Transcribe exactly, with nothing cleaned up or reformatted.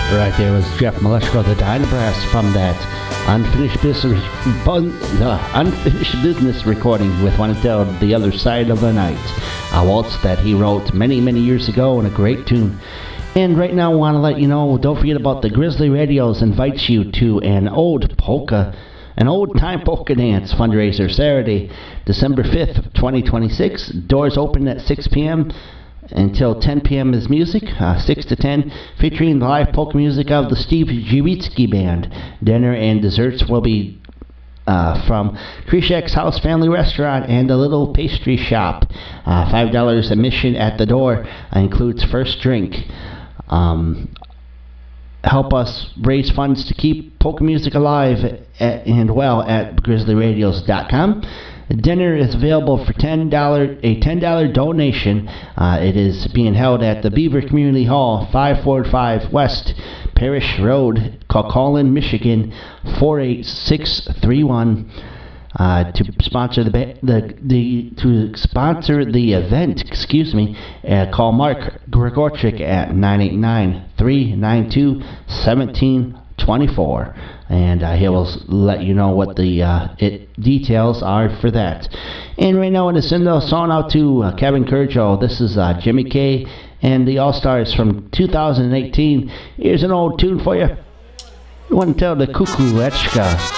Right there was Jeff Maleshko, the Dynabrass, from that unfinished business, bun, uh, unfinished business recording with one entitled The Other Side of the Night, a waltz that he wrote many, many years ago and a great tune. And right now I want to let you know, don't forget about the Grizzly Radios invites you to an old polka, an old-time polka dance fundraiser Saturday, December fifth, twenty twenty-six. Doors open at six p.m. until ten p.m. is music, uh, six to ten, featuring the live polka music of the Steve Jewitsky Band. Dinner and desserts will be uh, from Krishek's House Family Restaurant and the Little Pastry Shop. Uh, five dollars admission at the door uh, includes first drink. Um, help us raise funds to keep polka music alive at, and well at grizzly radios dot com. Dinner is available for ten dollars, a ten dollars donation. Uh, it is being held at the Beaver Community Hall, five forty-five West Parish Road, Colquhoun, Michigan, four eight six three one. Uh, to sponsor the, the the to sponsor the event, excuse me, uh, call Mark Gregorczyk at nine eight nine, three nine two, one seven two four, and uh, he will let you know what the uh, it details are for that. And right now, I want to send a song out to uh, Kevin Kurjo. This is uh, Jimmy K and the All Stars from two thousand eighteen. Here's an old tune for you. You want to tell the Cuckoo Echka.